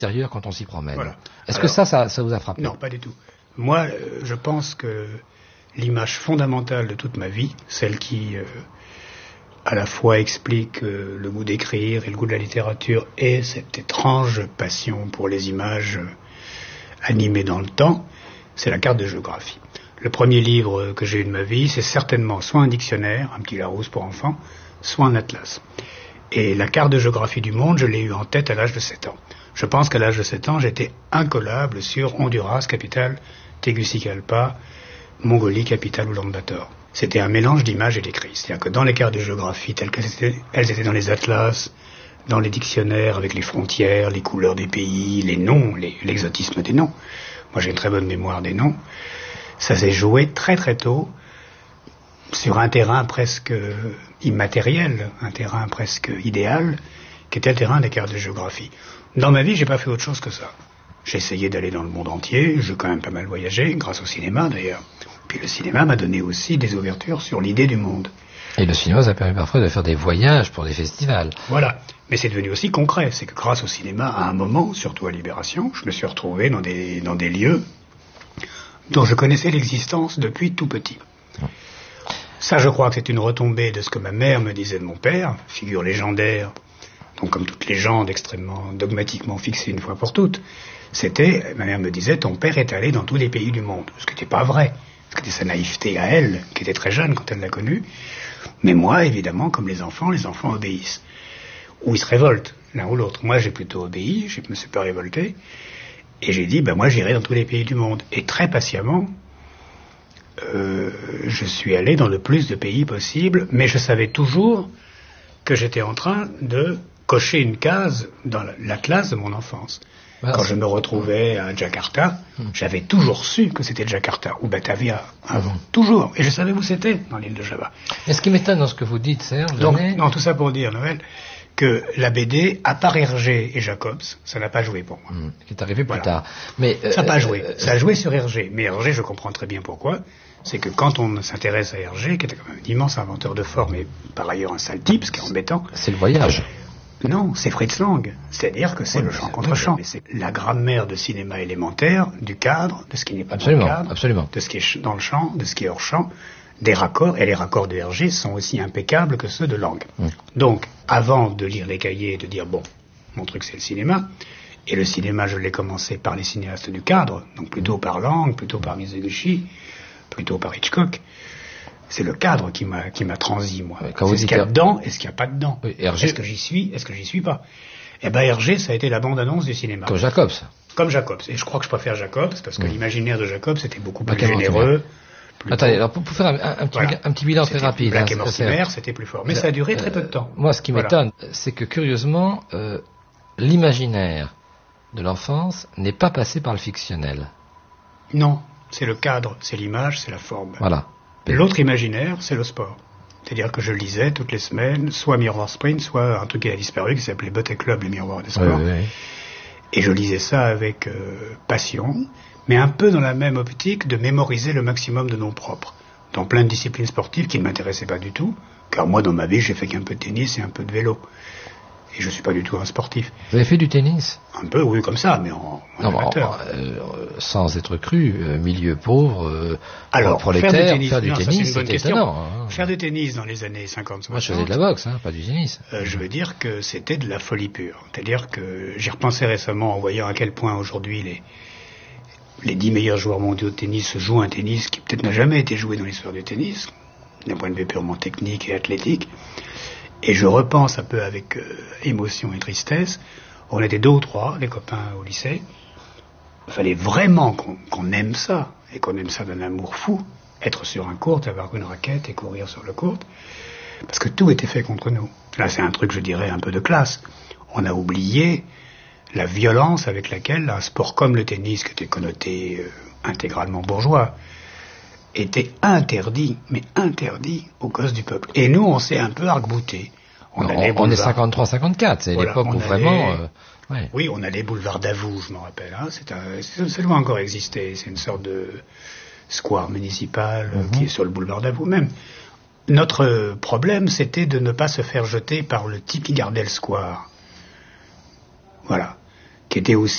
extérieur quand on s'y promène. Voilà. Est-ce que ça vous a frappé? Non, pas du tout. Moi, je pense que l'image fondamentale de toute ma vie, celle qui à la fois explique le goût d'écrire et le goût de la littérature et cette étrange passion pour les images animées dans le temps, c'est la carte de géographie. Le premier livre que j'ai eu de ma vie, c'est certainement soit un dictionnaire, un petit Larousse pour enfants, soit un atlas. Et la carte de géographie du monde, je l'ai eue en tête à l'âge de 7 ans. Je pense qu'à l'âge de 7 ans, j'étais incollable sur Honduras, capitale, Tegucigalpa, Mongolie, capitale Oulan-Bator. C'était un mélange d'images et d'écrits. C'est-à-dire que dans les cartes de géographie telles qu'elles étaient dans les atlas, dans les dictionnaires avec les frontières, les couleurs des pays, les noms, l'exotisme des noms. Moi, j'ai une très bonne mémoire des noms. Ça s'est joué très très tôt sur un terrain presque immatériel, un terrain presque idéal, qui était le terrain des cartes de géographie. Dans ma vie, j'ai pas fait autre chose que ça. J'ai essayé d'aller dans le monde entier, j'ai quand même pas mal voyagé, grâce au cinéma d'ailleurs. Puis le cinéma m'a donné aussi des ouvertures sur l'idée du monde. Et le cinéma, ça permet parfois de faire des voyages pour des festivals. Voilà. Mais c'est devenu aussi concret. C'est que grâce au cinéma, à un moment, surtout à Libération, je me suis retrouvé dans des lieux dont je connaissais l'existence depuis tout petit. Ça, je crois que c'est une retombée de ce que ma mère me disait de mon père, figure légendaire, donc comme toutes les gens extrêmement dogmatiquement fixées une fois pour toutes. Ma mère me disait, ton père est allé dans tous les pays du monde. Ce qui n'était pas vrai. C'était sa naïveté à elle, qui était très jeune quand elle l'a connu. Mais moi, évidemment, comme les enfants obéissent. Ou ils se révoltent, l'un ou l'autre. Moi, j'ai plutôt obéi, je me suis pas révolté. Et j'ai dit, moi, j'irai dans tous les pays du monde. Et très patiemment, je suis allé dans le plus de pays possible, mais je savais toujours que j'étais en train de cocher une case dans l'atlas de mon enfance. Quand je me retrouvais à Jakarta, j'avais toujours su que c'était Jakarta ou Batavia avant. Toujours. Et je savais où c'était, dans l'île de Java. Et ce qui m'étonne dans ce que vous dites, Serge... tout ça pour dire, Noël, que la BD, à part Hergé et Jacobs, ça n'a pas joué pour moi. Qui est arrivé plus tard. Mais, ça n'a pas joué. Ça a joué sur Hergé. Mais Hergé, je comprends très bien pourquoi. C'est que quand on s'intéresse à Hergé, qui était quand même un immense inventeur de forme et par ailleurs un sale type, ce qui est embêtant... C'est le voyage. Non, c'est Fritz Lang. C'est-à-dire que c'est le chant contre chant. C'est la grammaire de cinéma élémentaire, du cadre, de ce qui n'est pas dans le cadre, de ce qui est dans le champ, de ce qui est hors champ, des raccords, et les raccords de Hergé sont aussi impeccables que ceux de Lang. Donc, avant de lire les cahiers et de dire, mon truc c'est le cinéma, et le cinéma je l'ai commencé par les cinéastes du cadre, donc plutôt par Lang, plutôt par Mizoguchi, plutôt par Hitchcock. C'est le cadre qui m'a transi, moi. C'est ce qu'il y a dedans et ce qu'il n'y a pas dedans. Oui, Hergé... Est-ce que j'y suis pas? Eh ben, Hergé, ça a été la bande-annonce du cinéma. Comme Jacobs. Comme Jacobs. Et je crois que je préfère Jacobs, parce que l'imaginaire de Jacobs était beaucoup plus généreux. Attendez, alors pour faire un petit bilan très rapide. Black et Mortimer, c'était plus fort. Mais ça a duré très peu de temps. Moi, ce qui m'étonne, c'est que curieusement, l'imaginaire de l'enfance n'est pas passé par le fictionnel. Non. C'est le cadre, c'est l'image, c'est la forme. Voilà. L'autre imaginaire, c'est le sport. C'est-à-dire que je lisais toutes les semaines, soit Miroir Sprint, soit un truc qui a disparu, qui s'appelait Bottet Club, les miroirs des sports. Oui. Et je lisais ça avec passion, mais un peu dans la même optique de mémoriser le maximum de noms propres. Dans plein de disciplines sportives qui ne m'intéressaient pas du tout, car moi, dans ma vie, j'ai fait qu'un peu de tennis et un peu de vélo. Et je suis pas du tout un sportif. Vous avez fait du tennis? Un peu, oui, comme ça, mais en amateur. Sans être cru, milieu pauvre, prolétaire, faire du tennis, c'est étonnant. Faire du tennis dans les années 50-60... Moi, je faisais de la boxe, pas du tennis. Je veux dire que c'était de la folie pure. C'est-à-dire que j'y repensais récemment en voyant à quel point aujourd'hui les 10 meilleurs joueurs mondiaux de tennis jouent un tennis qui peut-être n'a jamais été joué dans l'histoire du tennis, d'un point de vue purement technique et athlétique. Et je repense un peu avec émotion et tristesse. On était 2 ou 3, les copains au lycée. Il fallait vraiment qu'on aime ça, et qu'on aime ça d'un amour fou. Être sur un court, avoir une raquette et courir sur le court. Parce que tout était fait contre nous. Là, c'est un truc, je dirais, un peu de classe. On a oublié la violence avec laquelle un sport comme le tennis, qui était connoté intégralement bourgeois, était interdit, mais interdit aux gosses du peuple. Et nous, on s'est un peu arc-bouté. On est 53-54, c'est l'époque où vraiment... Oui, on allait boulevard Davout, je m'en rappelle. Ça doit encore exister. C'est une sorte de square municipal qui est sur le boulevard Davout même. Notre problème, c'était de ne pas se faire jeter par le type qui gardait le square. Voilà. Qui était aussi